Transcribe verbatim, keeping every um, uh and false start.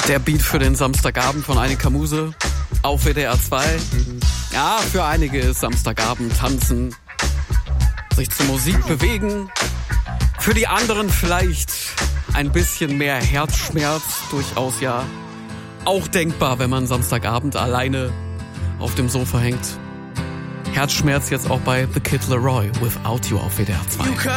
Der Beat für den Samstagabend von Annika Muse auf W D R zwei. Ja, für einige ist Samstagabend tanzen, sich zur Musik bewegen. Für die anderen vielleicht ein bisschen mehr Herzschmerz, durchaus ja auch denkbar, wenn man Samstagabend alleine auf dem Sofa hängt. Herzschmerz jetzt auch bei The Kid Laroi, Without You auf W D R zwei.